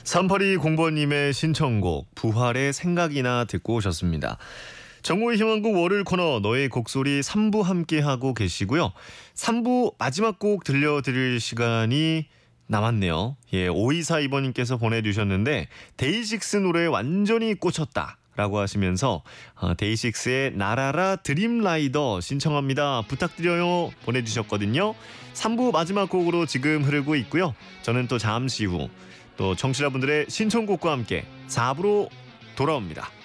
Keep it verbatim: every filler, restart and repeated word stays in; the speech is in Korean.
삼팔이공번님의 신청곡 부활의 생각이나 듣고 오셨습니다. 정오의 희망곡 월요일 코너 너의 곡소리 삼 부 함께하고 계시고요. 삼 부 마지막 곡 들려드릴 시간이 남았네요. 예, 오이사이번님께서 보내주셨는데 데이식스 노래에 완전히 꽂혔다 라고 하시면서 어, 데이식스의 나라라 드림라이더 신청합니다. 부탁드려요 보내주셨거든요. 삼 부 마지막 곡으로 지금 흐르고 있고요. 저는 또 잠시 후 또 청취자분들의 신청곡과 함께 사 부로 돌아옵니다.